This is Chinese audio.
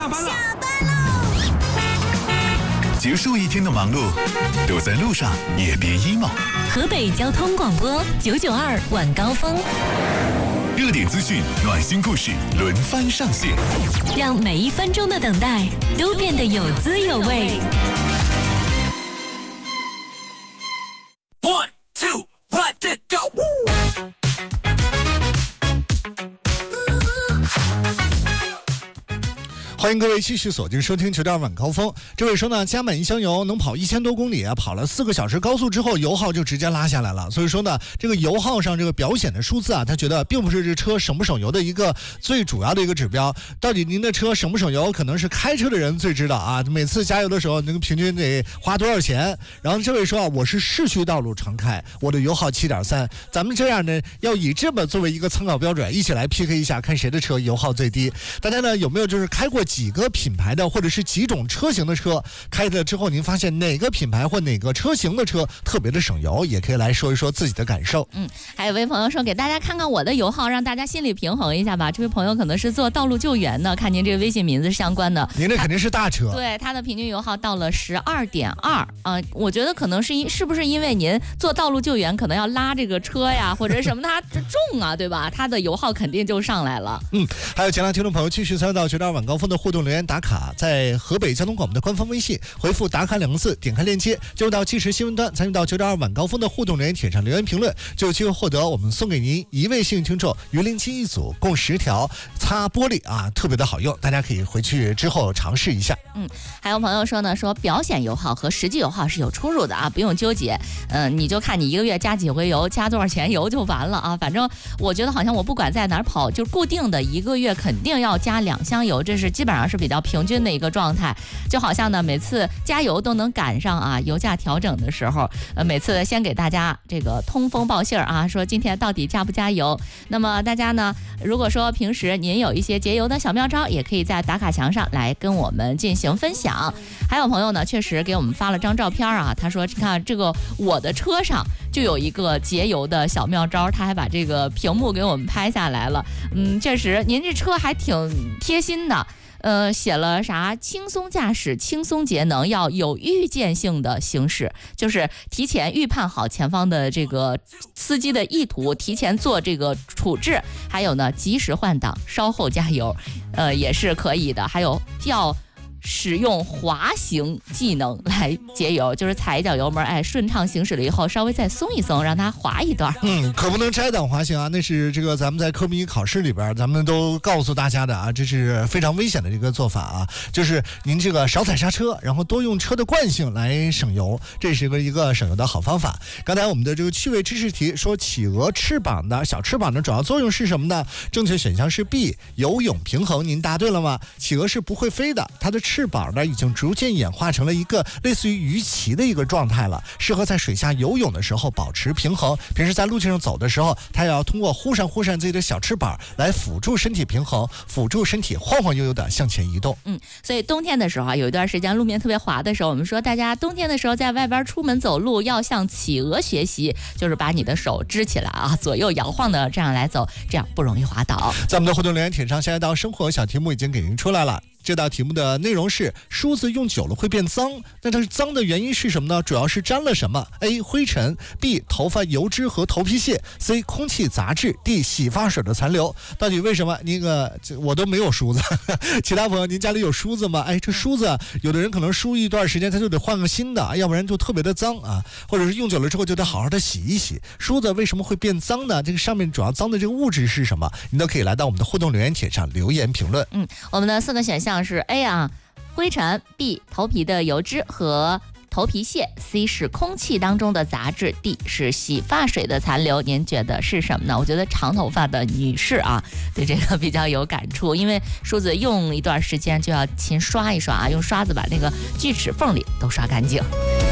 下班喽！结束一天的忙碌，都在路上也别 emo。 河北交通广播992晚高峰， 热点资讯、暖心故事轮番上线， 让每一分钟的等待都变得有滋有味。 One, two, let it go！ 欢迎各位继续锁定收听9.2晚高峰。这位说呢，加满一箱油能跑1000多公里啊，跑了4个小时高速之后，油耗就直接拉下来了。所以说呢，这个油耗上这个表显的数字啊，他觉得并不是这车省不省油的一个最主要的一个指标。到底您的车省不省油，可能是开车的人最知道啊。每次加油的时候，那个平均得花多少钱？然后这位说啊，我是市区道路常开，我的油耗7.3。咱们这样呢，要以这么作为一个参考标准，一起来 PK 一下，看谁的车油耗最低。大家呢有没有就是开过几个品牌的或者是几种车型的车，开了之后您发现哪个品牌或哪个车型的车特别的省油，也可以来说一说自己的感受。 还有位朋友说给大家看看我的油耗，让大家心里平衡一下吧。这位朋友可能是做道路救援的，看您这个微信名字是相关的， 您这肯定是大车。 对，他的平均油耗到了12.2啊，我觉得可能是不是因为您做道路救援可能要拉这个车呀或者什么，它重啊，对吧？它的油耗肯定就上来了。 还有其他听众朋友继续参与到9.2晚高峰的互动留言打卡，在河北交通广播的官方微信回复打卡2个字，点开链接就到即时新闻端，参与到9.2晚高峰的互动留言帖上留言评论，就有机会获得我们送给您一位幸运听众鱼鳞机一组，共10条擦玻璃啊，特别的好用，大家可以回去之后尝试一下。 还有朋友说呢，说表显油耗和实际油耗是有出入的啊，不用纠结。你就看你一个月加几回油，加多少钱油就完了啊。反正我觉得好像我不管在哪儿跑，就固定的一个月肯定要加2箱油，这是基本上是比较平均的一个状态。就好像呢，每次加油都能赶上啊油价调整的时候，每次先给大家这个通风报信啊，说今天到底加不加油。那么大家呢，如果说平时您有一些节油的小妙招，也可以在打卡墙上来跟我们进行分享。还有朋友呢，确实给我们发了张照片啊，他说看这个我的车上就有一个节油的小妙招，他还把这个屏幕给我们拍下来了。确实您这车还挺贴心的。写了啥？轻松驾驶，轻松节能，要有预见性的行驶，就是提前预判好前方的这个司机的意图，提前做这个处置。还有呢，及时换挡，稍后加油，也是可以的。还有要使用滑行技能来节油，就是踩一脚油门，顺畅行驶了以后，稍微再松一松，让它滑一段。 可不能摘档滑行啊，那是这个咱们在科目1考试里边，咱们都告诉大家的啊，这是非常危险的一个做法啊，就是您这个少踩刹车，然后多用车的惯性来省油，这是一个省油的好方法。刚才我们的这个趣味知识题说，企鹅翅膀的小翅膀的主要作用是什么呢？正确选项是 B， 游泳平衡。您答对了吗？企鹅是不会飞的，它的翅膀呢已经逐渐演化成了一个类似于鱼鳍的一个状态了，适合在水下游泳的时候保持平衡。平时在路径上走的时候，它要通过忽闪自己的小翅膀来辅助身体平衡，辅助身体晃晃悠悠的向前移动。 所以冬天的时候有一段时间路面特别滑的时候，我们说大家冬天的时候在外边出门走路要向企鹅学习，就是把你的手支起来啊，左右摇晃的这样来走，这样不容易滑倒。 在我们的互动留言帖上，下一道生活小题目已经给您出来了。这道题目的内容是梳子用久了会变脏，那它是脏的原因是什么呢？主要是沾了什么？ A 灰尘， B 头发油脂和头皮屑， C 空气杂质， D 洗发水的残留。到底为什么？我都没有梳子其他朋友您家里有梳子吗？这梳子有的人可能梳一段时间他就得换个新的，要不然就特别的脏啊，或者是用久了之后就得好好的洗一洗。梳子为什么会变脏呢？这个上面主要脏的这个物质是什么？您都可以来到我们的互动留言帖上留言评论。 我们的4个选项是 A 啊，灰尘， B 头皮的油脂和头皮屑， C 是空气当中的杂质， D 是洗发水的残留。您觉得是什么呢？我觉得长头发的女士啊，对这个比较有感触，因为梳子用一段时间就要勤刷一刷啊，用刷子把那个锯齿缝里都刷干净。